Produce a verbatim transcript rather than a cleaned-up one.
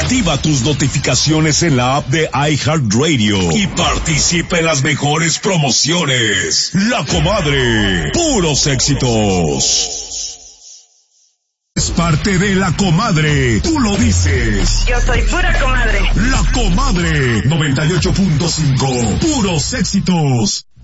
Activa tus notificaciones en la app de iHeartRadio y participa en las mejores promociones. La Comadre, puros éxitos. Es parte de La Comadre, tú lo dices. Yo soy pura comadre. La Comadre, noventa y ocho punto cinco, puros éxitos.